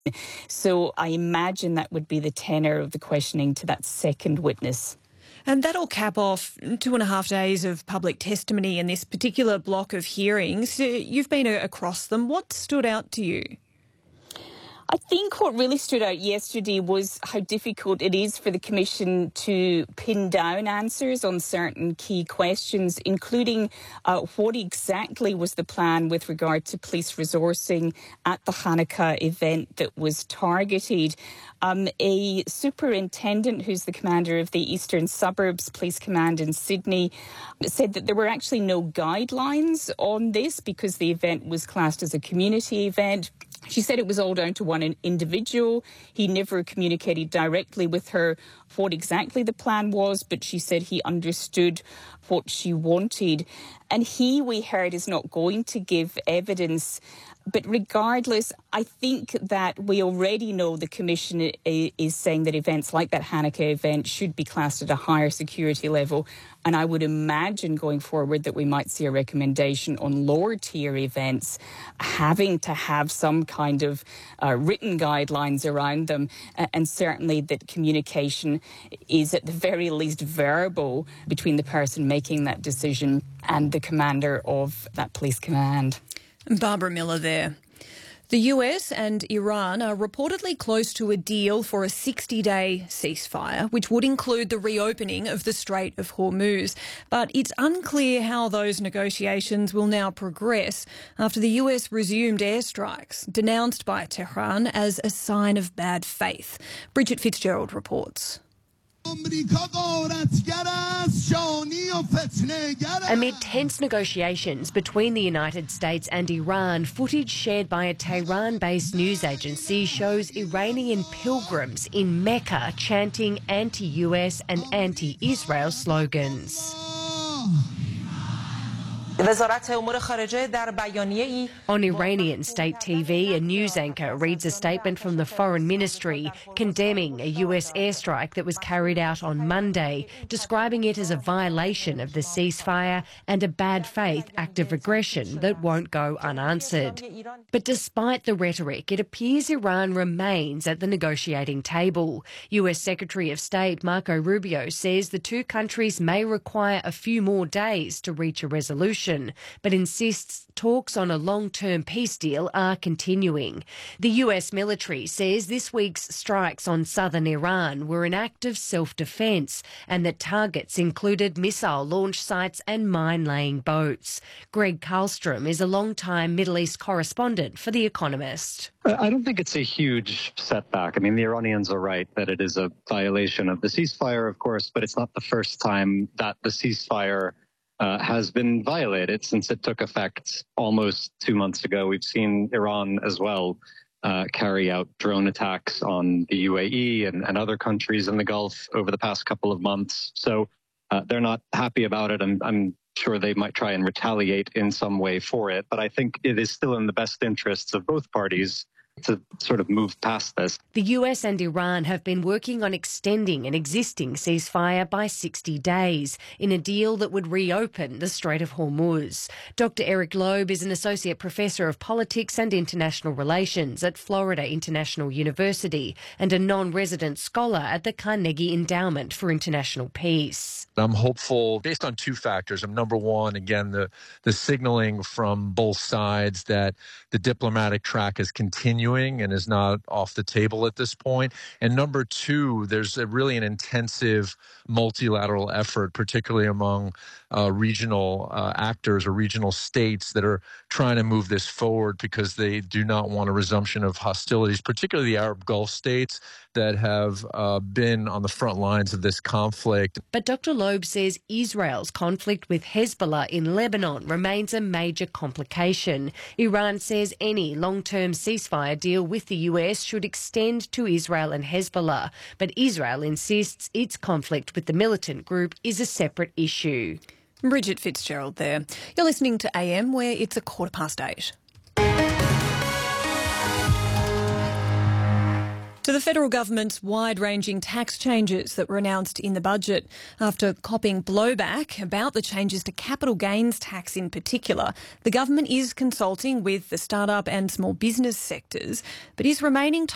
So I imagine that would be the tenor of the questioning to that second witness. And that'll cap off 2.5 days of public testimony in this particular block of hearings. You've been across them. What stood out to you? I think what really stood out yesterday was how difficult it is for the Commission to pin down answers on certain key questions, including what exactly was the plan with regard to police resourcing at the Hanukkah event that was targeted. A superintendent who's the commander of the Eastern Suburbs Police Command in Sydney said that there were actually no guidelines on this because the event was classed as a community event. She said it was all down to one individual. He never communicated directly with her what exactly the plan was, but she said he understood what she wanted. And he, we heard, is not going to give evidence. But regardless, I think that we already know the Commission is saying that events like that Hanukkah event should be classed at a higher security level. And I would imagine going forward that we might see a recommendation on lower tier events having to have some kind of written guidelines around them. And certainly that communication is at the very least verbal between the person making that decision and the commander of that police command. Barbara Miller there. The US and Iran are reportedly close to a deal for a 60-day ceasefire, which would include the reopening of the Strait of Hormuz. But it's unclear how those negotiations will now progress after the US resumed airstrikes, denounced by Tehran as a sign of bad faith. Bridget Fitzgerald reports. Amid tense negotiations between the United States and Iran, footage shared by a Tehran-based news agency shows Iranian pilgrims in Mecca chanting anti-US and anti-Israel slogans. On Iranian state TV, a news anchor reads a statement from the Foreign Ministry condemning a US airstrike that was carried out on Monday, describing it as a violation of the ceasefire and a bad faith act of aggression that won't go unanswered. But despite the rhetoric, it appears Iran remains at the negotiating table. US Secretary of State Marco Rubio says the two countries may require a few more days to reach a resolution, but insists talks on a long-term peace deal are continuing. The US military says this week's strikes on southern Iran were an act of self-defence and that targets included missile launch sites and mine-laying boats. Greg Karlstrom is a long-time Middle East correspondent for The Economist. I don't think it's a huge setback. I mean, the Iranians are right that it is a violation of the ceasefire, of course, but it's not the first time that the ceasefire has been violated since it took effect almost 2 months ago. We've seen Iran as well carry out drone attacks on the UAE and other countries in the Gulf over the past couple of months. So they're not happy about it. I'm sure they might try and retaliate in some way for it. But I think it is still in the best interests of both parties to sort of move past this. The US and Iran have been working on extending an existing ceasefire by 60 days in a deal that would reopen the Strait of Hormuz. Dr. Eric Loeb is an associate professor of politics and international relations at Florida International University and a non-resident scholar at the Carnegie Endowment for International Peace. I'm hopeful based on two factors. Number one, again, the signaling from both sides that the diplomatic track is continuing and is not off the table at this point. And number two, there's really an intensive multilateral effort, particularly among regional actors or regional states that are trying to move this forward because they do not want a resumption of hostilities, particularly the Arab Gulf states that have been on the front lines of this conflict. But Dr. Loeb says Israel's conflict with Hezbollah in Lebanon remains a major complication. Iran says any long-term ceasefire deal with the US should extend to Israel and Hezbollah, but Israel insists its conflict with the militant group is a separate issue. Bridget Fitzgerald there. You're listening to AM, where it's 8:15. To the federal government's wide-ranging tax changes that were announced in the budget. After copping blowback about the changes to capital gains tax in particular, the government is consulting with the startup and small business sectors, but is remaining